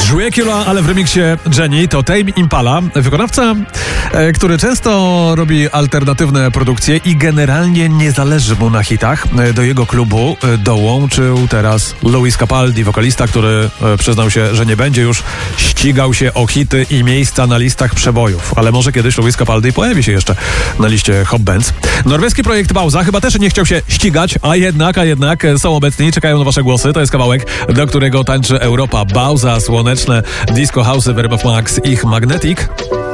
Dracula, ale w remiksie Jenny to Tame Impala, wykonawca, który często robi alternatywne produkcje i generalnie nie zależy mu na hitach. Do jego klubu dołączył teraz Lewis Capaldi, wokalista, który przyznał się, że nie będzie już ścigał się o hity i miejsca na listach przebojów, ale może kiedyś Lewis Capaldi pojawi się jeszcze na liście Hot Bands. Norweski projekt Bauza chyba też nie chciał się ścigać, a jednak są obecni, czekają na wasze głosy. To jest kawałek, do którego tańczy Europa. Bauza, słoneczne disco house'y w RMF Max, ich Magnetic.